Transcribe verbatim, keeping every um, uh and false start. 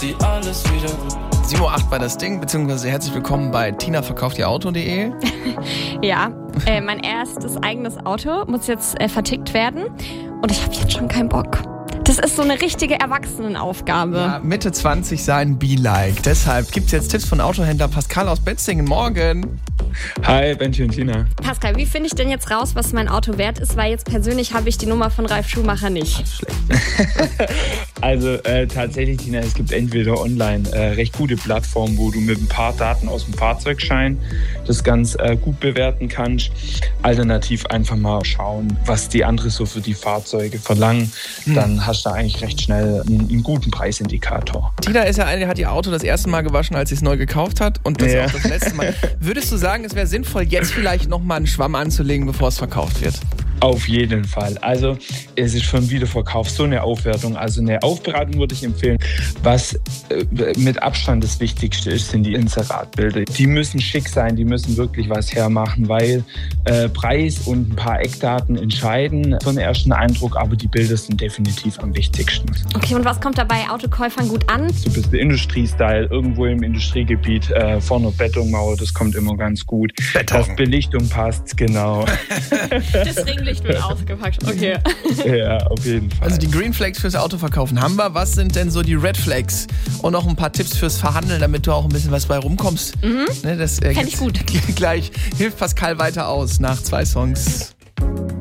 zieh alles wieder gut. sieben Uhr acht bei das Ding, beziehungsweise herzlich willkommen bei tina verkauft ihr Auto punkt de. Ja, äh, mein erstes eigenes Auto muss jetzt äh, vertickt werden und ich habe jetzt schon keinen Bock. Das ist so eine richtige Erwachsenenaufgabe. Ja, Mitte zwanzig sein, be like. Deshalb gibt es jetzt Tipps von Autohändler Pascal aus Betzingen. Morgen. Hi, Benji und Tina. Pascal, wie finde ich denn jetzt raus, was mein Auto wert ist? Weil jetzt persönlich habe ich die Nummer von Ralf Schumacher nicht. Also äh, tatsächlich, Tina, es gibt entweder online äh, recht gute Plattformen, wo du mit ein paar Daten aus dem Fahrzeugschein das ganz äh, gut bewerten kannst. Alternativ einfach mal schauen, was die anderen so für die Fahrzeuge verlangen. Hm. Dann hast du da eigentlich recht schnell einen, einen guten Preisindikator. Tina ist ja eine, die hat ihr Auto das erste Mal gewaschen, als sie es neu gekauft hat und das Ja. auch das letzte Mal. Würdest du sagen, es wäre sinnvoll, jetzt vielleicht nochmal einen Schwamm anzulegen, bevor es verkauft wird? Auf jeden Fall. Also es ist für einen Wiederverkauf so eine Aufwertung. Also eine Aufbereitung würde ich empfehlen. Was äh, mit Abstand das Wichtigste ist, sind die Inseratbilder. Die müssen schick sein, die müssen wirklich was hermachen, weil äh, Preis und ein paar Eckdaten entscheiden für den ersten Eindruck, aber die Bilder sind definitiv am wichtigsten. Okay, und was kommt da bei Autokäufern gut an? So ein bisschen Industrie-Style, irgendwo im Industriegebiet, äh, vorne Betonmauer, das kommt immer ganz gut. Beton. Dass Belichtung passt, genau. Das Ringlicht wird ausgepackt, okay. Ja, auf jeden Fall. Also die Green Flags fürs Autoverkaufen haben wir. Was sind denn so die Red Flags? Und noch ein paar Tipps fürs Verhandeln, damit du auch ein bisschen was bei rumkommst. Mhm. Ne, das äh, Fänd ich gut. Gleich hilft Pascal weiter aus nach zwei Songs.